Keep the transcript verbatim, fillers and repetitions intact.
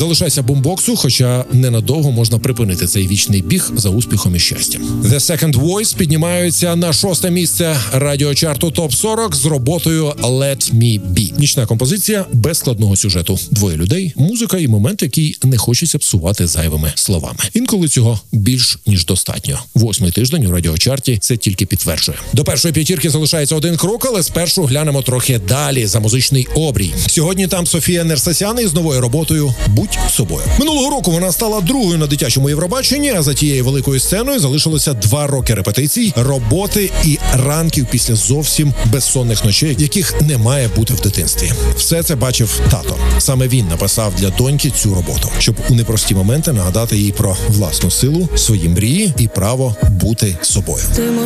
Залишайся бумбоксу, хоча ненадовго можна припинити цей вічний біг за успіхом і щастям. The Second Voice піднімаються на шосте місце радіочарту топ сорок з роботою Let Me Be. Нічна композиція без складного сюжету. Двоє людей, музика і момент, який не хочеться псувати зайвими словами. Інколи цього більш ніж достатньо. Восьмий тиждень у радіочарті це тільки підтверджує. До першої п'ятірки залишається один крок, але спершу глянемо трохи далі за музичний обрій. Сьогодні там Софія Нерсесян із новою роботою «Будь собою». Минулого року вона стала другою на дитячому Євробаченні, а за тією великою сценою залишилося два роки репетицій, роботи і ранків після зовсім безсонних ночей, яких не має бути в дитинстві. Все це бачив тато. Саме він написав для доньки цю роботу, щоб у непрості моменти нагадати їй про власну силу, свої мрії і право бути собою.